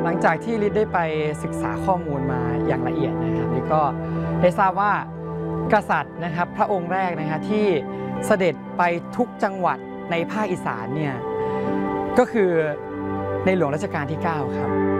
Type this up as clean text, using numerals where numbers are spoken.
หลังจากที่ลิศได้ไปศึกษาข้อมูลมาอย่างละเอียดนะครับลิศก็ได้ทราบว่ากษัตริย์นะครับพระองค์แรกนะครับที่เสด็จไปทุกจังหวัดในภาคอีสานเนี่ยก็คือในหลวงรัชกาลที่ 9 ครับ